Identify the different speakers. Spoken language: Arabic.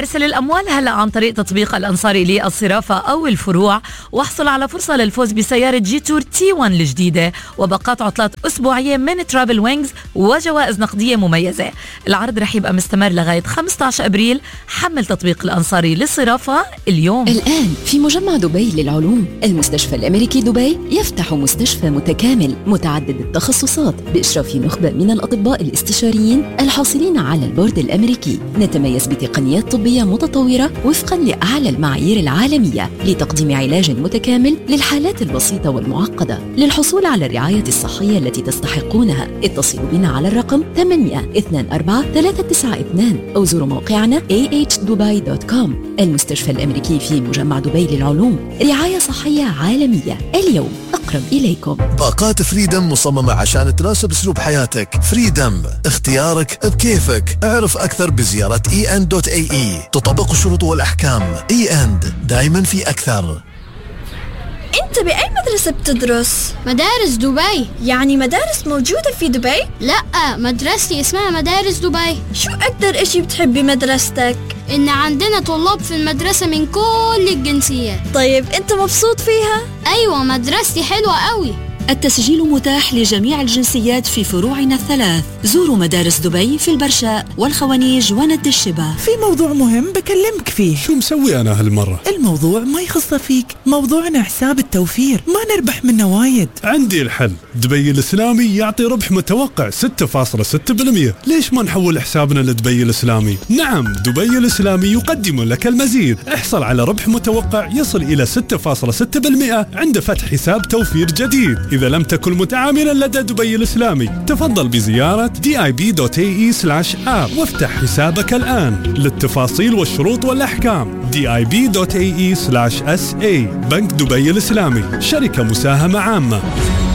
Speaker 1: أرسل الأموال هلأ عن طريق تطبيق الأنصاري للصرافة أو الفروع، واحصل على فرصة للفوز بسيارة جي تور تي 1 الجديدة وباقات عطلات أسبوعية من ترافل وينجز وجوائز نقدية مميزة. العرض رح يبقى مستمر لغاية 15 أبريل. حمل تطبيق الأنصاري للصرافة اليوم.
Speaker 2: الآن في مجمع دبي للعلوم، المستشفى الأمريكي دبي يفتح مستشفى متكامل متعدد التخصصات بإشراف نخبة من الأطباء الاستشاريين الحاصلين على البورد الأمريكي. نتميز بتقنيات طبية متطورة وفقا لأعلى المعايير العالمية لتقديم علاج متكامل للحالات البسيطة والمعقدة. للحصول على الرعاية الصحية التي تستحقونها اتصلوا بنا على الرقم 824-392 أو زوروا موقعنا ahdubai.com. المستشفى الأمريكي في مجمع دبي للعلوم، رعاية صحية عالمية اليوم أقرب إليكم.
Speaker 3: باقات فريدم مصممة عشان تناسب أسلوب حياتك. فريدم، اختيارك بكيفك. اعرف أكثر بزيارة en.ae. تطبق الشروط والأحكام. en دايما في أكثر.
Speaker 4: أنت بأي مدرسة بتدرس؟
Speaker 5: مدارس دبي.
Speaker 4: يعني مدارس موجودة في دبي؟
Speaker 5: لا، مدرستي اسمها مدارس دبي.
Speaker 4: شو أكتر إشي بتحب بمدرستك؟
Speaker 5: إن عندنا طلاب في المدرسة من كل الجنسيات.
Speaker 4: طيب أنت مبسوط فيها؟
Speaker 5: أيوة، مدرستي حلوة قوي.
Speaker 6: التسجيل متاح لجميع الجنسيات في فروعنا الثلاث. زوروا مدارس دبي في البرشاء والخوانيج وند الشبه.
Speaker 7: في موضوع مهم بكلمك فيه.
Speaker 8: شو مسوي أنا هالمرة؟
Speaker 7: الموضوع ما يخص فيك، موضوعنا حساب التوفير، ما نربح منه وايد.
Speaker 8: عندي الحل. دبي الإسلامي يعطي ربح متوقع 6.6%. ليش ما نحول حسابنا لدبي الإسلامي؟ نعم، دبي الإسلامي يقدم لك المزيد. احصل على ربح متوقع يصل إلى 6.6% عند فتح حساب توفير جديد. إذا لم تكن متعاملا لدى دبي الإسلامي، تفضل بزيارة dib.ae/app وافتح حسابك الآن. للتفاصيل والشروط والأحكام dib.ae/sa. بنك دبي الإسلامي، شركة مساهمة عامة.